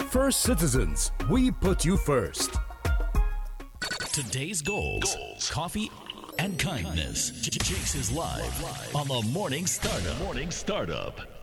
First Citizens, we put you first. Today's goals, coffee, and kindness. Jake's is live on the Morning Startup.